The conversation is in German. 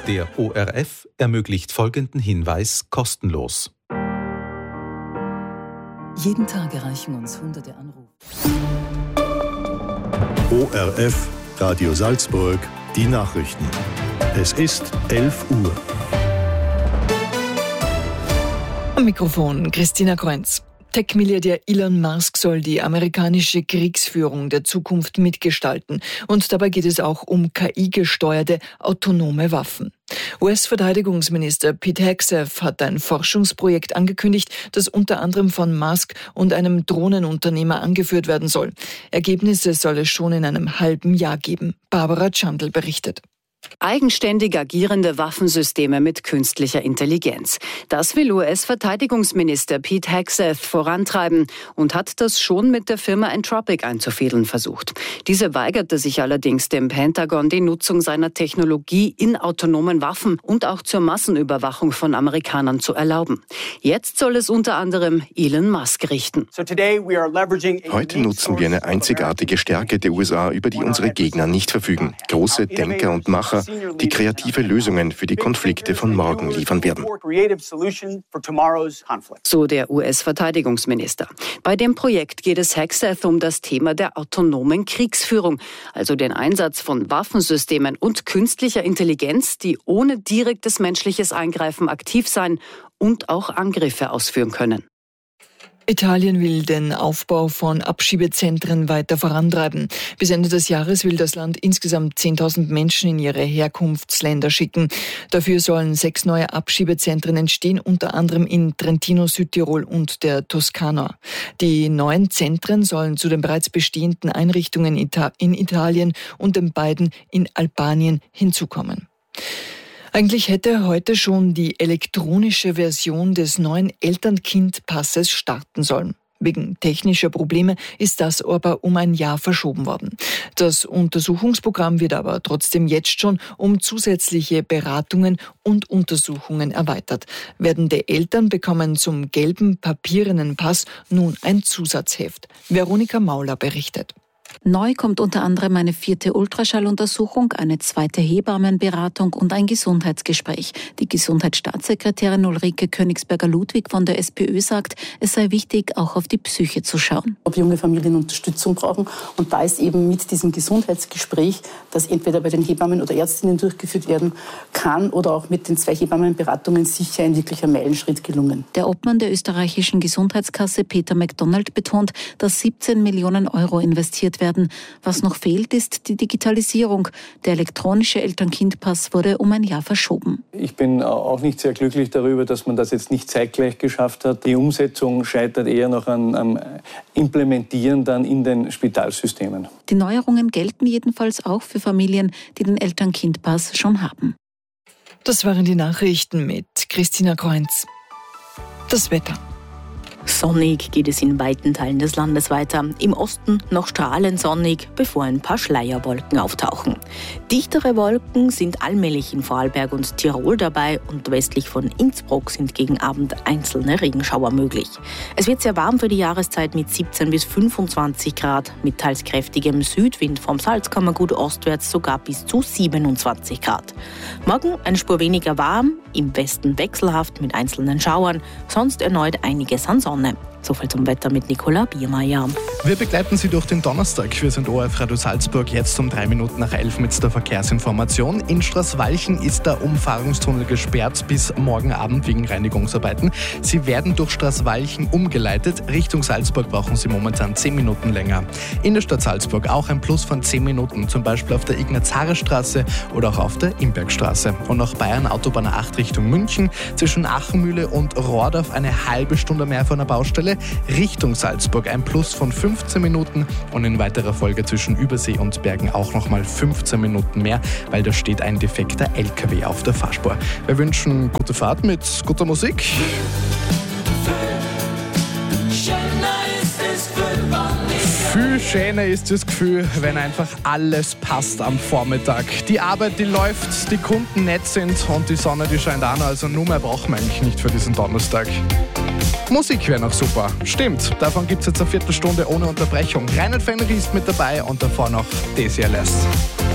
Der ORF ermöglicht folgenden Hinweis kostenlos. Jeden Tag erreichen uns hunderte Anrufe. ORF, Radio Salzburg, die Nachrichten. Es ist 11 Uhr. Am Mikrofon Christina Kreunz. Tech-Milliardär Elon Musk soll die amerikanische Kriegsführung der Zukunft mitgestalten. Und dabei geht es auch um KI-gesteuerte autonome Waffen. US-Verteidigungsminister Pete Hegseth hat ein Forschungsprojekt angekündigt, das unter anderem von Musk und einem Drohnenunternehmer angeführt werden soll. Ergebnisse soll es schon in einem halben Jahr geben. Barbara Chandl berichtet. Eigenständig agierende Waffensysteme mit künstlicher Intelligenz. Das will US-Verteidigungsminister Pete Hegseth vorantreiben und hat das schon mit der Firma Anthropic einzufädeln versucht. Diese weigerte sich allerdings dem Pentagon, die Nutzung seiner Technologie in autonomen Waffen und auch zur Massenüberwachung von Amerikanern zu erlauben. Jetzt soll es unter anderem Elon Musk richten. Heute nutzen wir eine einzigartige Stärke der USA, über die unsere Gegner nicht verfügen. Große Denker und Macher, die kreative Lösungen für die Konflikte von morgen liefern werden. So der US-Verteidigungsminister. Bei dem Projekt geht es Hegseth um das Thema der autonomen Kriegsführung, also den Einsatz von Waffensystemen und künstlicher Intelligenz, die ohne direktes menschliches Eingreifen aktiv sein und auch Angriffe ausführen können. Italien will den Aufbau von Abschiebezentren weiter vorantreiben. Bis Ende des Jahres will das Land insgesamt 10.000 Menschen in ihre Herkunftsländer schicken. Dafür sollen 6 neue Abschiebezentren entstehen, unter anderem in Trentino, Südtirol und der Toskana. Die neuen Zentren sollen zu den bereits bestehenden Einrichtungen in Italien und den beiden in Albanien hinzukommen. Eigentlich hätte heute schon die elektronische Version des neuen Eltern-Kind-Passes starten sollen. Wegen technischer Probleme ist das aber um ein Jahr verschoben worden. Das Untersuchungsprogramm wird aber trotzdem jetzt schon um zusätzliche Beratungen und Untersuchungen erweitert. Werdende Eltern bekommen zum gelben papierenen Pass nun ein Zusatzheft. Veronika Mauler berichtet. Neu kommt unter anderem eine 4. Ultraschalluntersuchung, eine 2. Hebammenberatung und ein Gesundheitsgespräch. Die Gesundheitsstaatssekretärin Ulrike Königsberger-Ludwig von der SPÖ sagt, es sei wichtig, auch auf die Psyche zu schauen. Ob junge Familien Unterstützung brauchen. Und da ist eben mit diesem Gesundheitsgespräch, das entweder bei den Hebammen oder Ärztinnen durchgeführt werden kann oder auch mit den 2 Hebammenberatungen sicher ein wirklicher Meilenschritt gelungen. Der Obmann der österreichischen Gesundheitskasse Peter MacDonald betont, dass 17 Millionen Euro investiert werden. Was noch fehlt, ist die Digitalisierung. Der elektronische Eltern-Kind-Pass wurde um ein Jahr verschoben. Ich bin auch nicht sehr glücklich darüber, dass man das jetzt nicht zeitgleich geschafft hat. Die Umsetzung scheitert eher noch am Implementieren dann in den Spitalsystemen. Die Neuerungen gelten jedenfalls auch für Familien, die den Eltern-Kind-Pass schon haben. Das waren die Nachrichten mit Christina Kreunz. Das Wetter. Sonnig geht es in weiten Teilen des Landes weiter. Im Osten noch strahlend sonnig, bevor ein paar Schleierwolken auftauchen. Dichtere Wolken sind allmählich in Vorarlberg und Tirol dabei und westlich von Innsbruck sind gegen Abend einzelne Regenschauer möglich. Es wird sehr warm für die Jahreszeit mit 17 bis 25 Grad, mit teils kräftigem Südwind vom Salzkammergut ostwärts sogar bis zu 27 Grad. Morgen eine Spur weniger warm, im Westen wechselhaft mit einzelnen Schauern, sonst erneut einiges an Sonne. Soviel zum Wetter mit Nicola Biermeier. Wir begleiten Sie durch den Donnerstag. Wir sind ORF Radio Salzburg, jetzt um 3 Minuten nach 11 mit der Verkehrsinformation. In Straßwalchen ist der Umfahrungstunnel gesperrt bis morgen Abend wegen Reinigungsarbeiten. Sie werden durch Straßwalchen umgeleitet. Richtung Salzburg brauchen Sie momentan 10 Minuten länger. In der Stadt Salzburg auch ein Plus von 10 Minuten, zum Beispiel auf der Ignaz-Harer-Straße oder auch auf der Imbergstraße. Und nach Bayern Autobahn 8 Richtung München, zwischen Achenmühle und Rohrdorf eine halbe Stunde mehr von der Baustelle. Richtung Salzburg ein Plus von 15 Minuten und in weiterer Folge zwischen Übersee und Bergen auch nochmal 15 Minuten mehr, weil da steht ein defekter LKW auf der Fahrspur. Wir wünschen gute Fahrt mit guter Musik. Viel schöner ist das Gefühl, wenn einfach alles passt am Vormittag. Die Arbeit, die läuft, die Kunden nett sind und die Sonne, die scheint an. Also nur mehr brauchen wir eigentlich nicht für diesen Donnerstag. Musik wäre noch super. Stimmt, davon gibt es jetzt eine Viertelstunde ohne Unterbrechung. Reinhard Fenry ist mit dabei und davor noch DCLS.